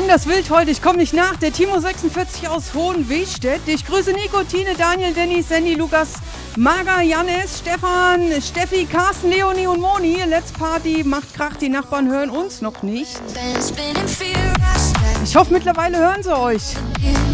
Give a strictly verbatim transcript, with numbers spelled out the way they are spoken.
das wild heute, ich komme nicht nach. Der Timo sechsundvierzig aus Hohenwestedt. Ich grüße Nico, Tine, Daniel, Dennis, Sandy, Lukas, Marga, Jannis, Stefan, Steffi, Carsten, Leonie und Moni. Let's Party, macht Krach, die Nachbarn hören uns noch nicht. Ich hoffe, mittlerweile hören sie euch.